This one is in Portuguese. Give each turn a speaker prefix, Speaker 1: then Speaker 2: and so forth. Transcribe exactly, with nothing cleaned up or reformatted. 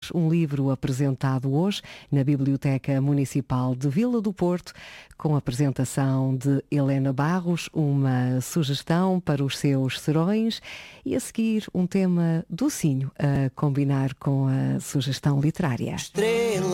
Speaker 1: Barros, um livro apresentado hoje na Biblioteca Municipal de Vila do Porto, com a apresentação de Helena Barros, uma sugestão para os seus serões e a seguir um tema docinho a combinar com a sugestão literária.
Speaker 2: Estrela.